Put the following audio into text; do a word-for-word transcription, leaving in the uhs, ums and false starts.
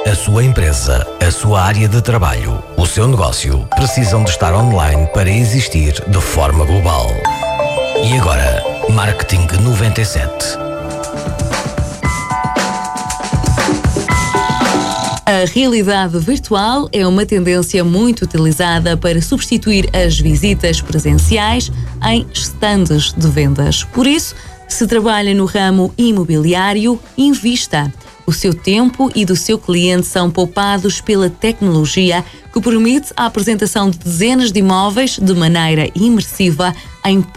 A sua empresa, a sua área de trabalho, o seu negócio precisam de estar online para existir de forma global. E agora, Marketing noventa e sete. A realidade virtual é uma tendência muito utilizada para substituir as visitas presenciais em estandes de vendas. Por isso, se trabalha no ramo imobiliário, invista. O seu tempo e do seu cliente são poupados pela tecnologia que permite a apresentação de dezenas de imóveis de maneira imersiva em